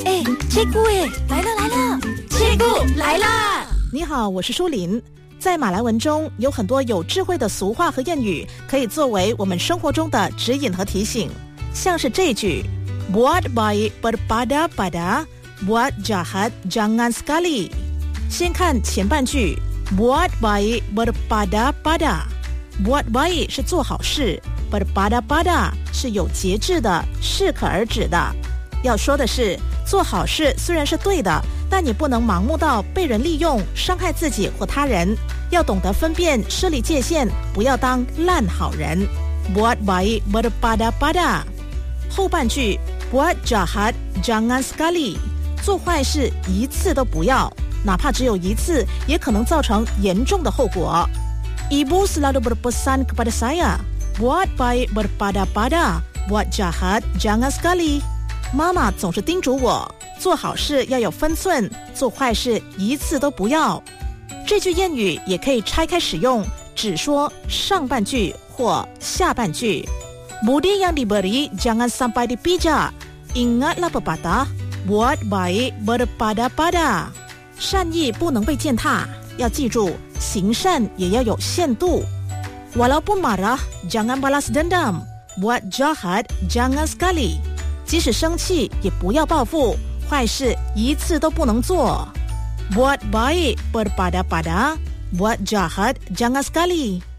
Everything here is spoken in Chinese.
Cikgu来了，Cikgu来啦！ 你好，我是舒琳。在马来文中有很多有智慧的俗话和谚语，可以作为我们生活中的指引和提醒。像是这句 Buat baik berpada-pada, buat jahat jangan sekali。 先看前半句 Buat baik berpada-pada。 Buat baik 是做好事， berpada-pada 是有节制的，适可而止的。要说的是，做好事虽然是对的，但你不能盲目到被人利用，伤害自己或他人。要懂得分辨，设立界限，不要当烂好人。 Buat baik berpada-pada。 后半句 Buat jahat jangan sekali。 做坏事一次都不要，哪怕只有一次，也可能造成严重的后果。 Ibu selalu berpesan kepada saya, Buat baik berpada-pada, buat jahat jangan sekali。 妈妈总是叮嘱我，做好事要有分寸，做坏事一次都不要。这句谚语也可以拆开使用，只说上半句或下半句。 Budi yang diberi jangan sampai dipijak, ingatlah pepatah, buat baik berpada-pada。 善意不能被践踏，要记住行善也要有限度。 Walaupun marah jangan balas dendam, buat jahat jangan sekali。 即使生气也不要报复，坏事一次都不能做。 Buat baik berpada-pada, buat jahat jangan sekali。